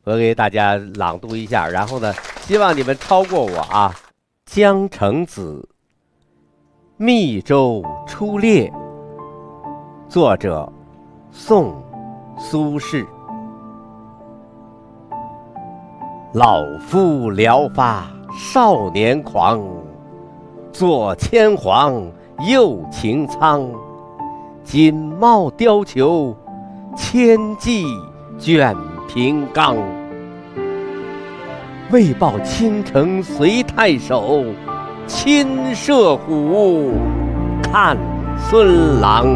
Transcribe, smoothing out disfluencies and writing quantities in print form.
我给大家朗读一下，然后呢，希望你们超过我啊。江城子，密州出猎。作者：宋·苏轼。老夫聊发少年狂，左牵黄，右擎苍。锦帽貂裘，千骑卷平冈。为报倾城随太守，亲射虎，看孙郎。